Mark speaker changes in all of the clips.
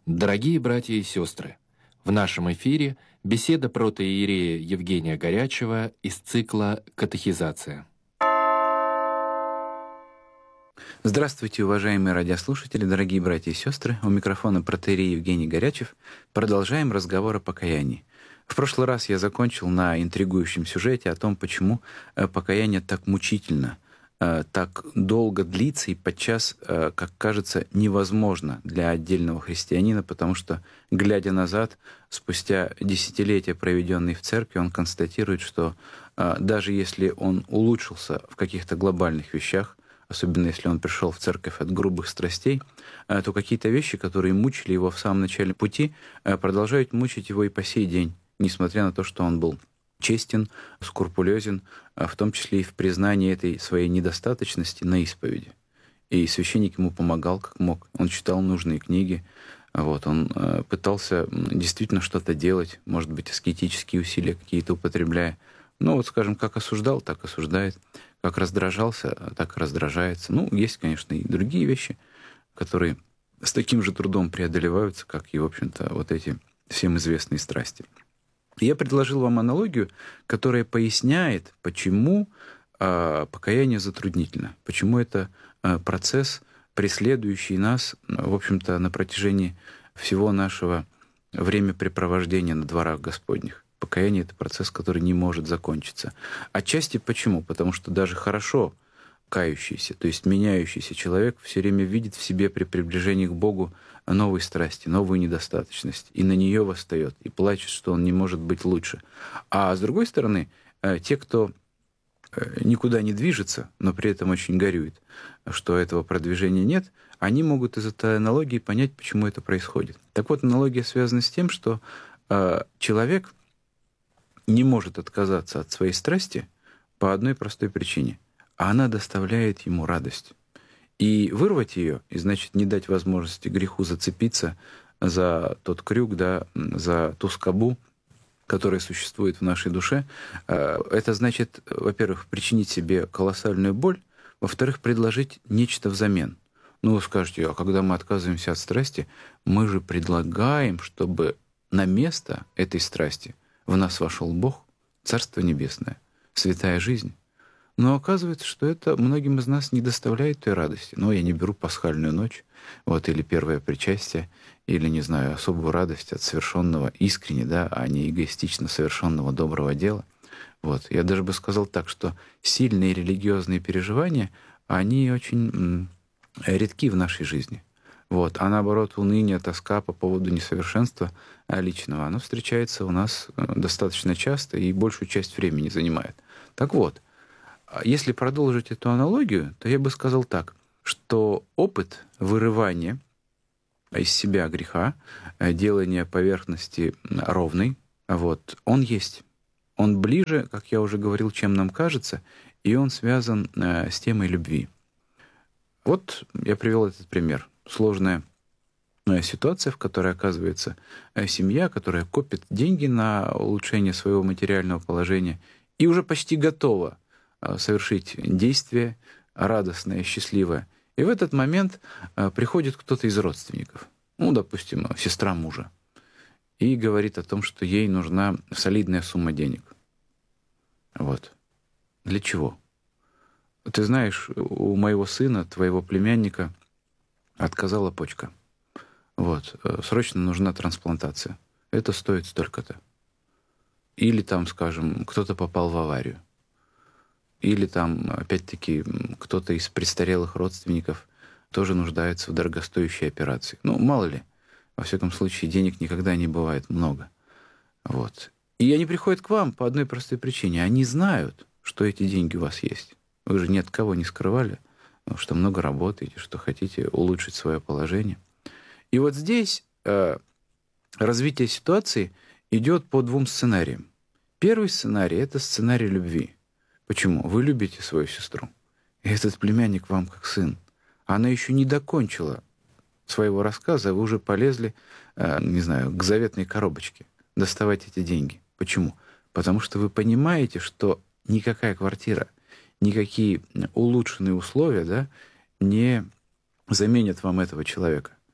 Speaker 1: Дорогие братья и сестры, в нашем эфире беседа протоиерея Евгения Горячева из цикла «Катехизация».
Speaker 2: Здравствуйте, уважаемые радиослушатели, дорогие братья и сестры. У микрофона протоиерей Евгений Горячев. Продолжаем разговор о покаянии. В прошлый раз я закончил на интригующем сюжете о том, почему покаяние так мучительно, так долго длится и подчас, как кажется, невозможно для отдельного христианина, потому что, глядя назад, спустя десятилетия, проведенные в церкви, он констатирует, что даже если он улучшился в каких-то глобальных вещах, особенно если он пришел в церковь от грубых страстей, то какие-то вещи, которые мучили его в самом начале пути, продолжают мучить его и по сей день, несмотря на то, что он был честен, скрупулезен, в том числе и в признании этой своей недостаточности на исповеди. И священник ему помогал как мог. Он читал нужные книги, он пытался действительно что-то делать, может быть, аскетические усилия какие-то употребляя. Скажем, как осуждал, так осуждает. Как раздражался, так и раздражается. Есть, конечно, и другие вещи, которые с таким же трудом преодолеваются, как и, в общем-то, вот эти всем известные страсти. Я предложил вам аналогию, которая поясняет, почему покаяние затруднительно, почему это процесс, преследующий нас, в общем-то, на протяжении всего нашего времяпрепровождения на дворах Господних. Покаяние — это процесс, который не может закончиться. Отчасти почему? Потому что даже хорошо кающийся, то есть меняющийся человек все время видит в себе при приближении к Богу новые страсти, новую недостаточность, и на нее восстает, и плачет, что он не может быть лучше. А с другой стороны, те, кто никуда не движется, но при этом очень горюет, что этого продвижения нет, они могут из этой аналогии понять, почему это происходит. Так вот, аналогия связана с тем, что человек не может отказаться от своей страсти по одной простой причине. Она доставляет ему радость. И вырвать ее, и значит не дать возможности греху зацепиться за тот крюк, за ту скобу, которая существует в нашей душе, это значит, во-первых, причинить себе колоссальную боль, во-вторых, предложить нечто взамен. Вы скажете, а когда мы отказываемся от страсти, мы же предлагаем, чтобы на место этой страсти в нас вошел Бог, Царство Небесное, святая жизнь. Но оказывается, что это многим из нас не доставляет той радости. Я не беру пасхальную ночь, или первое причастие, или, не знаю, особую радость от совершенного искренне, а не эгоистично совершенного доброго дела. Я даже бы сказал так, что сильные религиозные переживания, они очень редки в нашей жизни. А наоборот, уныние, тоска по поводу несовершенства личного, оно встречается у нас достаточно часто и большую часть времени занимает. Так вот, если продолжить эту аналогию, то я бы сказал так, что опыт вырывания из себя греха, делания поверхности ровной, он есть. Он ближе, как я уже говорил, чем нам кажется, и он связан с темой любви. Я привел этот пример. Сложная ситуация, в которой оказывается семья, которая копит деньги на улучшение своего материального положения и уже почти готова совершить действие радостное, счастливое. И в этот момент приходит кто-то из родственников, допустим, сестра мужа, и говорит о том, что ей нужна солидная сумма денег. Для чего? Ты знаешь, у моего сына, твоего племянника, отказала почка. Срочно нужна трансплантация. Это стоит столько-то. Или скажем, кто-то попал в аварию. Или опять-таки, кто-то из престарелых родственников тоже нуждается в дорогостоящей операции. Мало ли. Во всяком случае, денег никогда не бывает много. И они приходят к вам по одной простой причине. Они знают, что эти деньги у вас есть. Вы же ни от кого не скрывали, что много работаете, что хотите улучшить свое положение. И здесь развитие ситуации идет по двум сценариям. Первый сценарий — это сценарий любви. Почему? Вы любите свою сестру. И этот племянник вам как сын. Она еще не докончила своего рассказа, вы уже полезли, к заветной коробочке доставать эти деньги. Почему? Потому что вы понимаете, что никакая квартира, никакие улучшенные условия не заменят вам этого человека.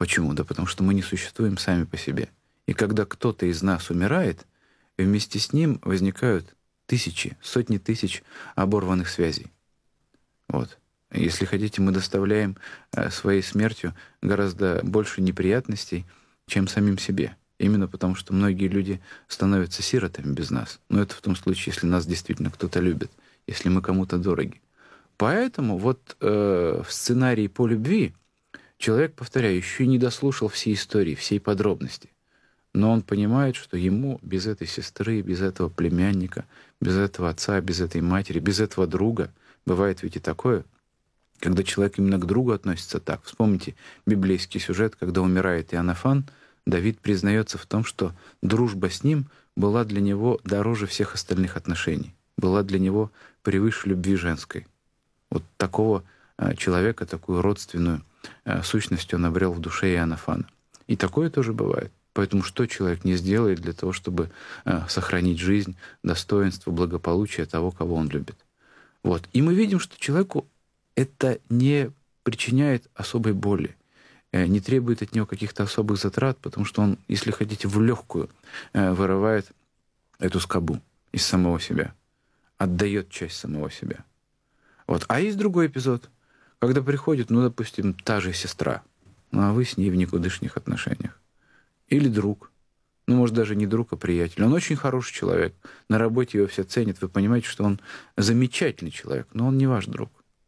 Speaker 2: Почему? Да потому что мы не существуем сами по себе. И когда кто-то из нас умирает, вместе с ним возникают тысячи, сотни тысяч оборванных связей. Вот. Если хотите, мы доставляем своей смертью гораздо больше неприятностей, чем самим себе. Именно потому, что многие люди становятся сиротами без нас. Но это в том случае, если нас действительно кто-то любит, если мы кому-то дороги. Поэтому вот в сценарии «По любви» человек, повторяю, еще не дослушал всей истории, всей подробности. Но он понимает, что ему без этой сестры, без этого племянника, без этого отца, без этой матери, без этого друга, бывает ведь и такое, когда человек именно к другу относится так. Вспомните библейский сюжет, когда умирает Иоаннафан, Давид признается в том, что дружба с ним была для него дороже всех остальных отношений, была для него превыше любви женской. Вот такого человека, такую родственную сущность он обрел в душе Иоаннафана. И такое тоже бывает. Поэтому что человек не сделает для того, чтобы сохранить жизнь, достоинство, благополучие того, кого он любит. Вот. И мы видим, что человеку это не причиняет особой боли, не требует от него каких-то особых затрат, потому что он, если хотите, в легкую вырывает эту скобу из самого себя, отдает часть самого себя. Вот. А есть другой эпизод, когда приходит, допустим, та же сестра, а вы с ней в никудышних отношениях. Или друг. Может, даже не друг, а приятель. Он очень хороший человек. На работе его все ценят. Вы понимаете, что он замечательный человек, но он не ваш друг.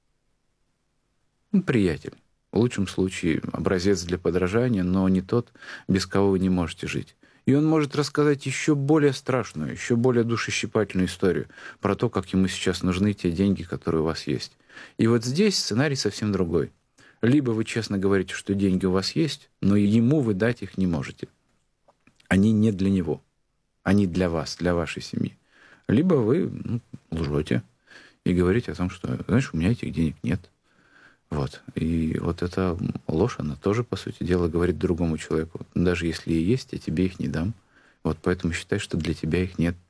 Speaker 2: Приятель. В лучшем случае образец для подражания, но не тот, без кого вы не можете жить. И он может рассказать еще более страшную, еще более душещипательную историю про то, как ему сейчас нужны те деньги, которые у вас есть. И вот здесь сценарий совсем другой. Либо вы честно говорите, что деньги у вас есть, но ему вы дать их не можете. Они не для него. Они для вас, для вашей семьи. Либо вы лжете и говорите о том, что, знаешь, у меня этих денег нет. Вот. И вот эта ложь, она тоже, по сути дела, говорит другому человеку. Даже если и есть, я тебе их не дам. Вот поэтому считай, что для тебя их нет.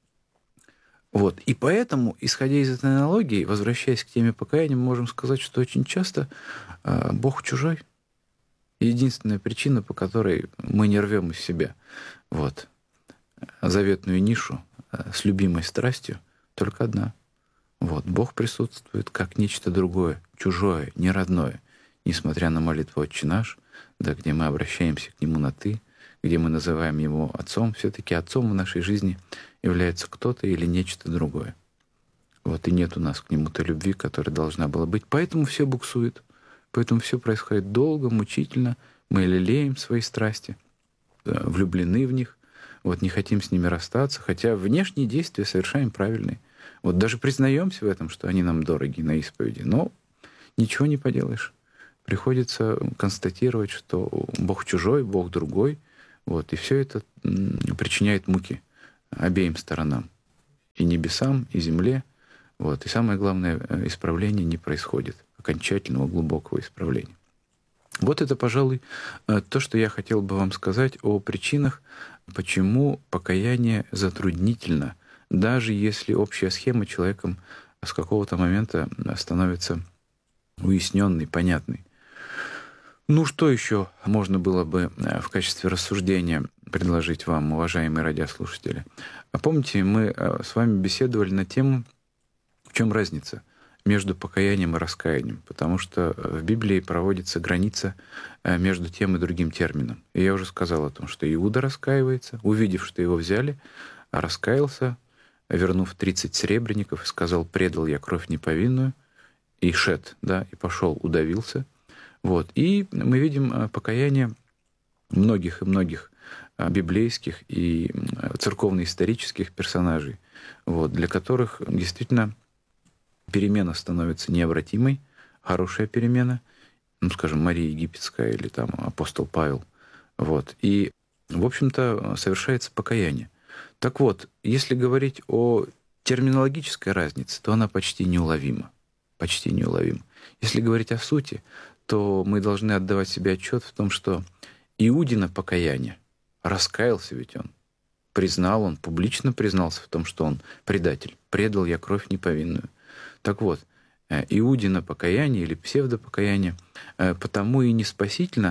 Speaker 2: Вот. И поэтому, исходя из этой аналогии, возвращаясь к теме покаяния, мы можем сказать, что очень часто Бог чужой. Единственная причина, по которой мы не рвем из себя вот, заветную нишу с любимой страстью, только одна. Вот, Бог присутствует как нечто другое, чужое, неродное, несмотря на молитву «Отче наш», да, где мы обращаемся к Нему на «ты», где мы называем Его Отцом, все-таки Отцом в нашей жизни является кто-то или нечто другое. Вот, и нет у нас к Нему той любви, которая должна была быть. Поэтому все буксует, поэтому все происходит долго, мучительно. Мы лелеем свои страсти, влюблены в них, вот, не хотим с ними расстаться, хотя внешние действия совершаем правильные. Вот даже признаемся в этом, что они нам дороги на исповеди, но ничего не поделаешь. Приходится констатировать, что Бог чужой, Бог другой, вот, и все это причиняет муки обеим сторонам, и небесам, и земле. Вот, и самое главное, исправление не происходит, окончательного глубокого исправления. Вот это, пожалуй, то, что я хотел бы вам сказать о причинах, почему покаяние затруднительно, даже если общая схема человеком с какого-то момента становится уясненной, понятной. Что еще можно было бы в качестве рассуждения предложить вам, уважаемые радиослушатели? Помните, мы с вами беседовали на тему, в чем разница между покаянием и раскаянием, потому что в Библии проводится граница между тем и другим термином. И я уже сказал о том, что Иуда раскаивается, увидев, что его взяли, раскаялся, вернув 30 серебряников, и сказал: «Предал я кровь неповинную», и шед, да, и пошел, удавился. Вот. И мы видим покаяние многих и многих библейских и церковно-исторических персонажей, вот, для которых действительно перемена становится необратимой, хорошая перемена, скажем, Мария Египетская или там апостол Павел. Вот. И, в общем-то, совершается покаяние. Так вот, если говорить о терминологической разнице, то она почти неуловима. Почти неуловима. Если говорить о сути, то мы должны отдавать себе отчет в том, что Иудина покаяние, раскаялся ведь он, признал, он публично признался в том, что он предатель, предал я кровь неповинную. Так вот, Иудина покаяние или псевдопокаяние потому и не спасительно,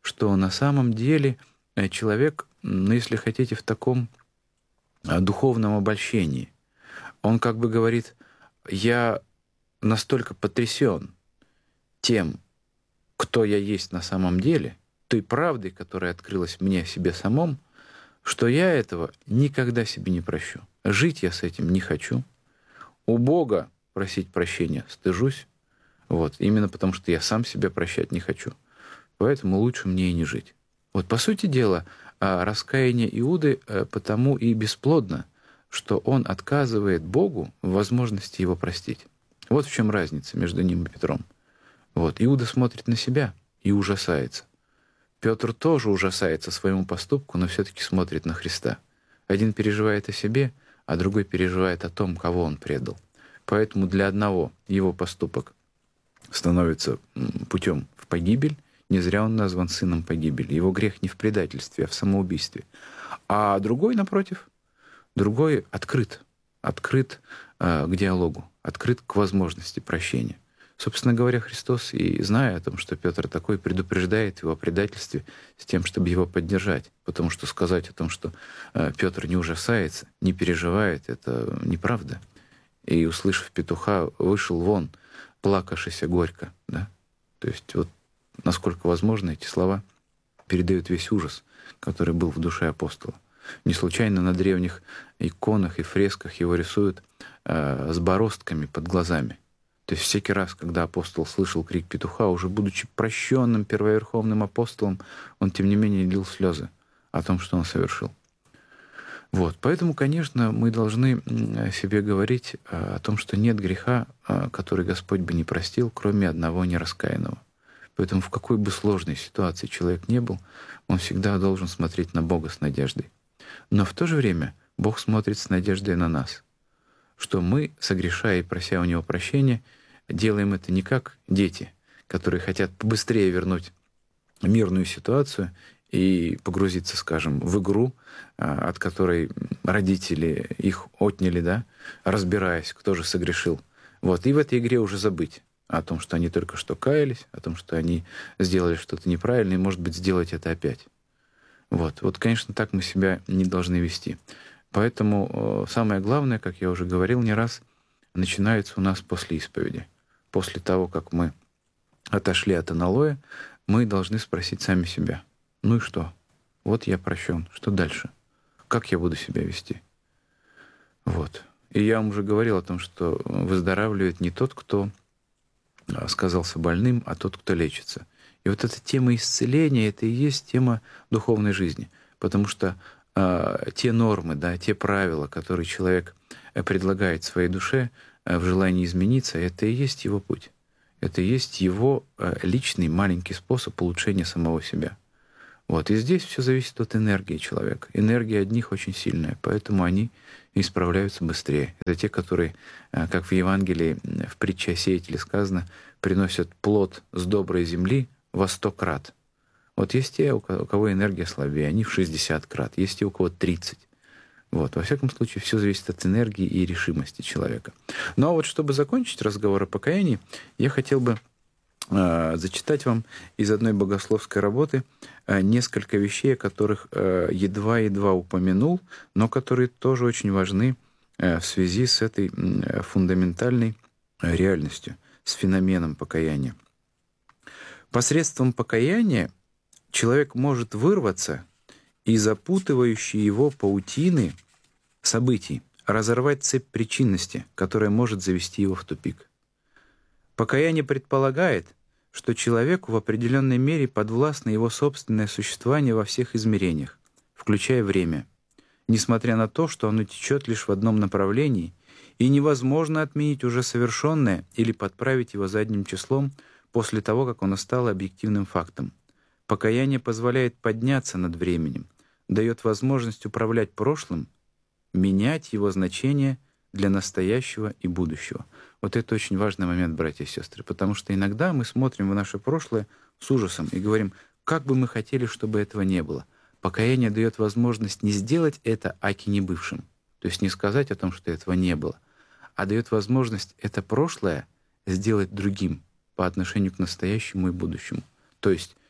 Speaker 2: что на самом деле человек, если хотите, в таком духовном обольщении. Он как бы говорит: я настолько потрясен тем, кто я есть на самом деле, той правдой, которая открылась мне о себе самом, что я этого никогда себе не прощу. Жить я с этим не хочу. У Бога просить прощения стыжусь. Вот. Именно потому, что я сам себя прощать не хочу. Поэтому лучше мне и не жить. Вот, по сути дела, раскаяние Иуды потому и бесплодно, что он отказывает Богу в возможности его простить. Вот в чем разница между ним и Петром. Вот. Иуда смотрит на себя и ужасается. Петр тоже ужасается своему поступку, но все-таки смотрит на Христа. Один переживает о себе, а другой переживает о том, кого он предал. Поэтому для одного его поступок становится путем в погибель. Не зря он назван сыном погибели. Его грех не в предательстве, а в самоубийстве. А другой, напротив, другой открыт к диалогу, открыт к возможности прощения. Собственно говоря, Христос, и зная о том, что Петр такой, предупреждает его о предательстве с тем, чтобы его поддержать. Потому что сказать о том, что Петр не ужасается, не переживает, это неправда. И, услышав петуха, вышел вон, плакавшийся горько. Да? То есть вот насколько возможно, эти слова передают весь ужас, который был в душе апостола. Не случайно на древних иконах и фресках его рисуют с бороздками под глазами. То есть всякий раз, когда апостол слышал крик петуха, уже будучи прощенным первоверховным апостолом, он, тем не менее, лил слезы о том, что он совершил. Вот. Поэтому, конечно, мы должны себе говорить о том, что нет греха, который Господь бы не простил, кроме одного нераскаянного. Поэтому в какой бы сложной ситуации человек не был, он всегда должен смотреть на Бога с надеждой. Но в то же время Бог смотрит с надеждой на нас, что мы, согрешая и прося у Него прощения, делаем это не как дети, которые хотят побыстрее вернуть мирную ситуацию и погрузиться, скажем, в игру, от которой родители их отняли, да, разбираясь, кто же согрешил. Вот. И в этой игре уже забыть о том, что они только что каялись, о том, что они сделали что-то неправильное, и, может быть, сделать это опять. Вот, конечно, так мы себя не должны вести. Поэтому самое главное, как я уже говорил не раз, начинается у нас после исповеди. После того, как мы отошли от аналоя, мы должны спросить сами себя: ну и что? Вот я прощен, что дальше? Как я буду себя вести? Вот. И я вам уже говорил о том, что выздоравливает не тот, кто сказался больным, а тот, кто лечится. И вот эта тема исцеления, это и есть тема духовной жизни. Потому что те нормы, да, те правила, которые человек предлагает своей душе в желании измениться, это и есть его путь. Это и есть его личный маленький способ улучшения самого себя. Вот. И здесь все зависит от энергии человека. Энергия одних очень сильная, поэтому они исправляются быстрее. Это те, которые, как в Евангелии, в притче о сеятеле сказано, приносят плод с доброй земли во 100 крат. Вот есть те, у кого энергия слабее, они в 60 крат. Есть те, у кого 30. Вот. Во всяком случае, все зависит от энергии и решимости человека. Ну а вот чтобы закончить разговор о покаянии, я хотел бы зачитать вам из одной богословской работы несколько вещей, о которых едва-едва упомянул, но которые тоже очень важны в связи с этой фундаментальной реальностью, с феноменом покаяния. Посредством покаяния человек может вырваться из запутывающей его паутины событий, разорвать цепь причинности, которая может завести его в тупик. Покаяние предполагает, что человеку в определенной мере подвластно его собственное существование во всех измерениях, включая время, несмотря на то, что оно течет лишь в одном направлении, и невозможно отменить уже совершенное или подправить его задним числом после того, как оно стало объективным фактом. Покаяние позволяет подняться над временем, дает возможность управлять прошлым, менять его значение для настоящего и будущего. Вот это очень важный момент, братья и сестры, потому что иногда мы смотрим в наше прошлое с ужасом и говорим, как бы мы хотели, чтобы этого не было. Покаяние дает возможность не сделать это аки не бывшим, то есть не сказать о том, что этого не было, а дает возможность это прошлое сделать другим по отношению к настоящему и будущему. То есть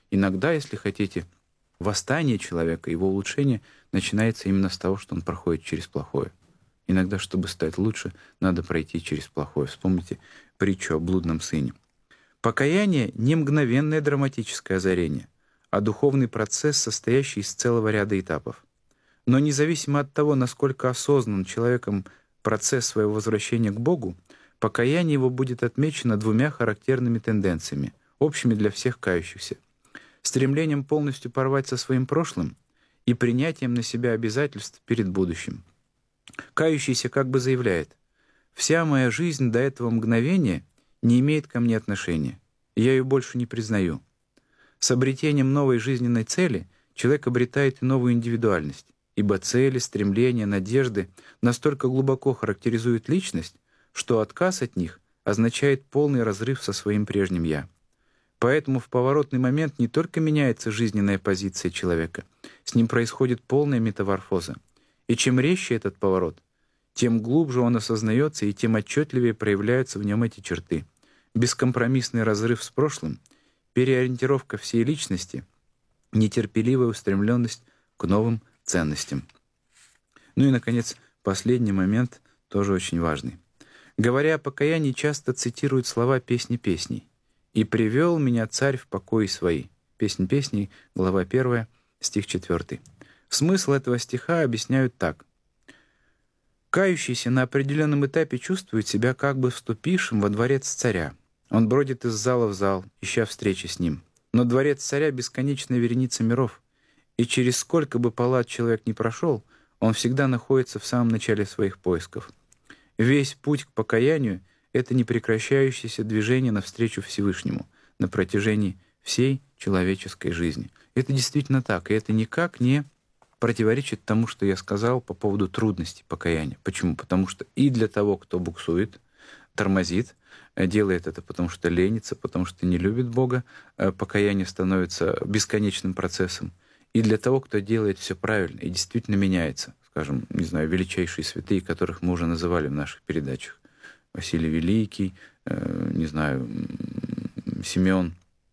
Speaker 2: Иногда, если хотите, восстание человека, его улучшение начинается именно с того, что он проходит через плохое. Иногда, чтобы стать лучше, надо пройти через плохое. Вспомните притчу о блудном сыне. Покаяние — не мгновенное драматическое озарение, а духовный процесс, состоящий из целого ряда этапов. Но независимо от того, насколько осознан человеком процесс своего возвращения к Богу, покаяние его будет отмечено двумя характерными тенденциями, общими для всех кающихся: стремлением полностью порвать со своим прошлым и принятием на себя обязательств перед будущим. Кающийся как бы заявляет: «Вся моя жизнь до этого мгновения не имеет ко мне отношения, и я ее больше не признаю». С обретением новой жизненной цели человек обретает и новую индивидуальность, ибо цели, стремления, надежды настолько глубоко характеризуют личность, что отказ от них означает полный разрыв со своим прежним «я». Поэтому в поворотный момент не только меняется жизненная позиция человека, с ним происходит полная метаморфоза. И чем резче этот поворот, тем глубже он осознается и тем отчетливее проявляются в нем эти черты. Бескомпромиссный разрыв с прошлым, переориентировка всей личности, нетерпеливая устремленность к новым ценностям. Ну и, наконец, последний момент, тоже очень важный. Говоря о покаянии, часто цитируют слова «Песни песней». «И привел меня царь в покои свои». Песнь песней, глава 1, стих 4. Смысл этого стиха объясняют так. Кающийся на определенном этапе чувствует себя как бы вступившим во дворец царя. Он бродит из зала в зал, ища встречи с ним. Но дворец царя — бесконечная вереница миров, и через сколько бы палат человек ни прошел, он всегда находится в самом начале своих поисков. Весь путь к покаянию — это непрекращающееся движение навстречу Всевышнему на протяжении всей человеческой жизни. Это действительно так, и это никак не противоречит тому, что я сказал по поводу трудностей покаяния. Почему? Потому что и для того, кто буксует, тормозит, делает это потому что ленится, потому что не любит Бога, покаяние становится бесконечным процессом. И для того, кто делает все правильно и действительно меняется, скажем, не знаю, величайшие святые, которых мы уже называли в наших передачах. Василий Великий, не знаю, Симеон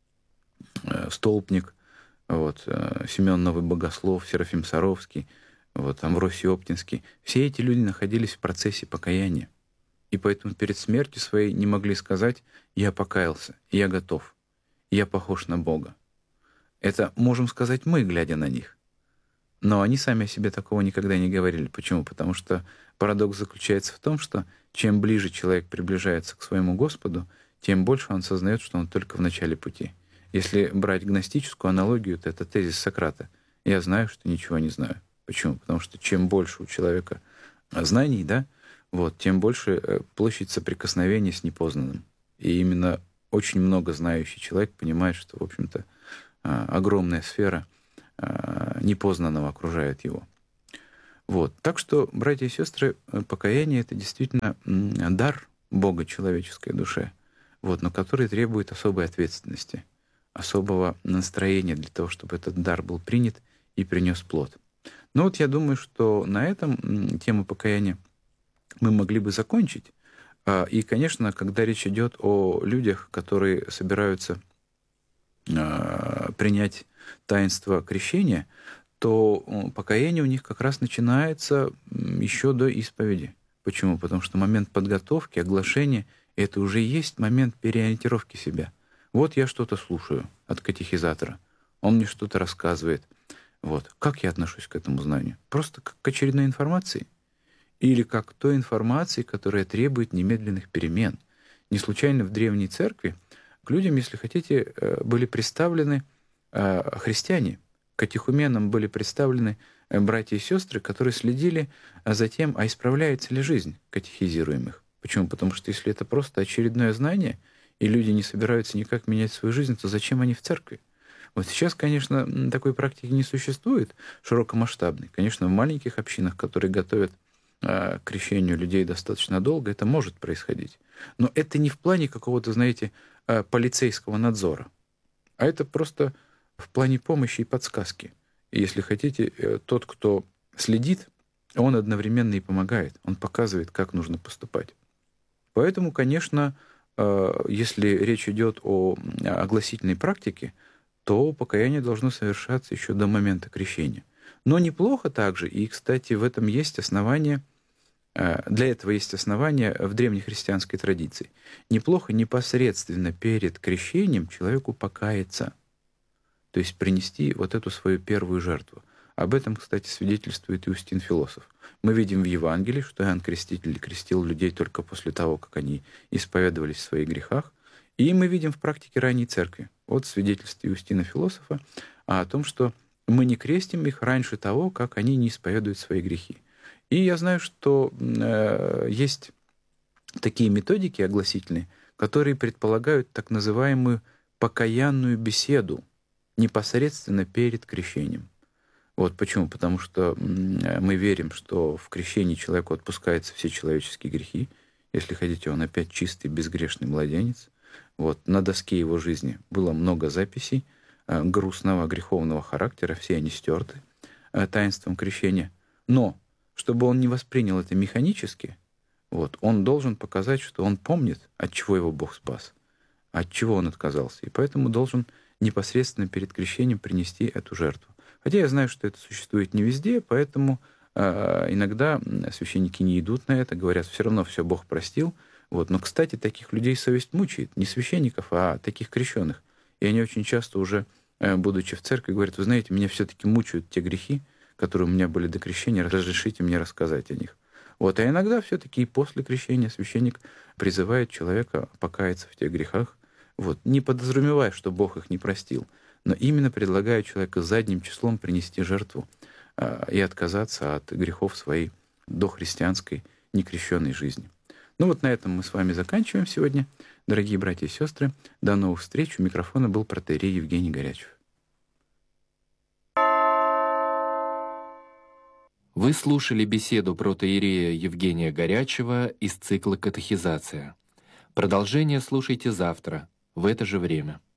Speaker 2: Столпник, Симеон Новый Богослов, Серафим Саровский, Амвросий Оптинский. Все эти люди находились в процессе покаяния. И поэтому перед смертью своей не могли сказать: «Я покаялся, я готов, я похож на Бога». Это можем сказать мы, глядя на них. Но они сами о себе такого никогда не говорили. Почему? Потому что парадокс заключается в том, что чем ближе человек приближается к своему Господу, тем больше он осознает, что он только в начале пути. Если брать гностическую аналогию, то это тезис Сократа. «Я знаю, что ничего не знаю». Почему? Потому что чем больше у человека знаний, тем больше площадь соприкосновения с непознанным. И именно очень много знающий человек понимает, что, в общем-то, огромная сфера непознанного окружает его. Так что, братья и сестры, покаяние — это действительно дар Бога человеческой душе, но который требует особой ответственности, особого настроения для того, чтобы этот дар был принят и принес плод. Я думаю, что на этом тему покаяния мы могли бы закончить. И, конечно, когда речь идет о людях, которые собираются принять таинство крещения, то покаяние у них как раз начинается еще до исповеди. Почему? Потому что момент подготовки, оглашения — это уже есть момент переориентировки себя. Я что-то слушаю от катехизатора, он мне что-то рассказывает. Как я отношусь к этому знанию? Просто как к очередной информации? Или как к той информации, которая требует немедленных перемен? Не случайно в Древней Церкви к людям, если хотите, были представлены христиане. К катехуменам были представлены братья и сестры, которые следили за тем, исправляется ли жизнь катехизируемых. Почему? Потому что если это просто очередное знание, и люди не собираются никак менять свою жизнь, то зачем они в церкви? Сейчас, конечно, такой практики не существует широкомасштабной. Конечно, в маленьких общинах, которые готовят к крещению людей достаточно долго, это может происходить. Но это не в плане какого-то, полицейского надзора, а это просто в плане помощи и подсказки. И если хотите, тот, кто следит, он одновременно и помогает, он показывает, как нужно поступать. Поэтому, конечно, если речь идет о огласительной практике, то покаяние должно совершаться еще до момента крещения. Но неплохо также, и, кстати, в этом есть основания, для этого есть основания в древнехристианской традиции. Неплохо непосредственно перед крещением человеку покаяться, то есть принести вот эту свою первую жертву. Об этом, кстати, свидетельствует Иустин Философ. Мы видим в Евангелии, что Иоанн Креститель крестил людей только после того, как они исповедовались в своих грехах. И мы видим в практике ранней церкви, вот свидетельство Иустина Философа, о том, что мы не крестим их раньше того, как они не исповедуют свои грехи. И я знаю, что есть такие методики огласительные, которые предполагают так называемую покаянную беседу непосредственно перед крещением. Вот почему? Потому что мы верим, что в крещении человеку отпускаются все человеческие грехи. Если хотите, он опять чистый, безгрешный младенец. Вот. На доске его жизни было много записей грустного, греховного характера, все они стерты таинством крещения. Но чтобы он не воспринял это механически, вот, он должен показать, что он помнит, от чего его Бог спас, от чего он отказался. И поэтому должен непосредственно перед крещением принести эту жертву. Хотя я знаю, что это существует не везде, поэтому иногда священники не идут на это, говорят, все равно все Бог простил. Вот. Но, кстати, таких людей совесть мучает. Не священников, а таких крещенных. И они очень часто уже, будучи в церкви, говорят, вы знаете, меня все-таки мучают те грехи, которые у меня были до крещения, разрешите мне рассказать о них. Вот. А иногда все-таки и после крещения священник призывает человека покаяться в тех грехах, вот, не подразумевая, что Бог их не простил, но именно предлагая человеку задним числом принести жертву и отказаться от грехов своей дохристианской некрещенной жизни. Ну вот на этом мы с вами заканчиваем сегодня. Дорогие братья и сестры, до новых встреч. У микрофона был протоиерей Евгений Горячев.
Speaker 1: Вы слушали беседу протоиерея Евгения Горячева из цикла «Катехизация». Продолжение слушайте завтра, в это же время.